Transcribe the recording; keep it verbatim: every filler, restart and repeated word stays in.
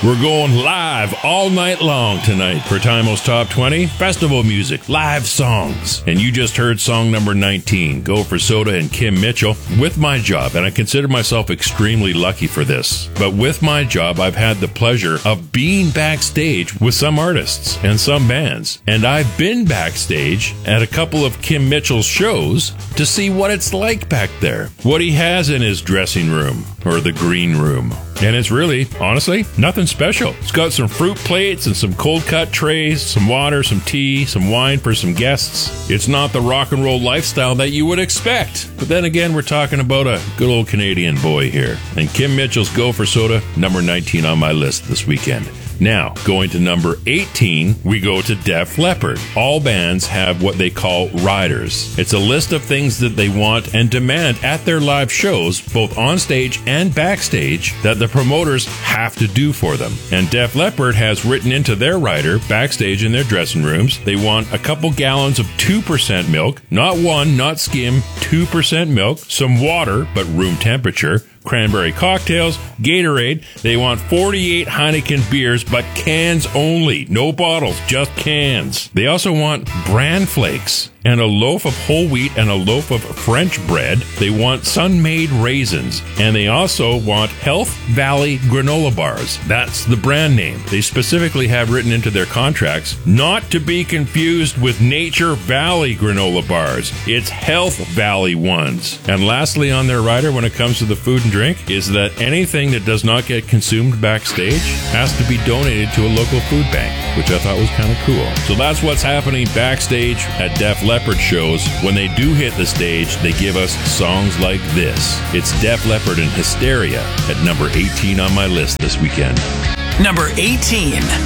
We're going live all night long tonight for Timo's Top twenty. Festival music, live songs. And you just heard song number nineteen, Go for Soda and Kim Mitchell, with my job. And I consider myself extremely lucky for this. But with my job, I've had the pleasure of being backstage with some artists and some bands. And I've been backstage at a couple of Kim Mitchell's shows to see what it's like back there. What he has in his dressing room, or the green room. And it's really, honestly, nothing special. It's got some fruit plates and some cold cut trays, some water, some tea, some wine for some guests. It's not the rock and roll lifestyle that you would expect. But then again, we're talking about a good old Canadian boy here. And Kim Mitchell's Go for Soda, number nineteen on my list this weekend. Now, going to number eighteen, we go to Def Leppard. All bands have what they call riders. It's a list of things that they want and demand at their live shows, both on stage and backstage, that the promoters have to do for them. And Def Leppard has written into their rider, backstage in their dressing rooms, they want a couple gallons of two percent milk, not one, not skim, two percent milk, some water, but room temperature, cranberry cocktails, Gatorade. They want forty-eight Heineken beers, but cans only. No bottles, just cans. They also want bran flakes and a loaf of whole wheat and a loaf of French bread. They want sun-made raisins. And they also want Health Valley granola bars. That's the brand name. They specifically have written into their contracts, not to be confused with Nature Valley granola bars. It's Health Valley ones. And lastly on their rider, when it comes to the food and drink, is that anything that does not get consumed backstage has to be donated to a local food bank, which I thought was kind of cool. So that's what's happening backstage at Def Leppard shows. When they do hit the stage, they give us songs like this. It's Def Leppard and Hysteria at number eighteen on my list this weekend. Number eighteen.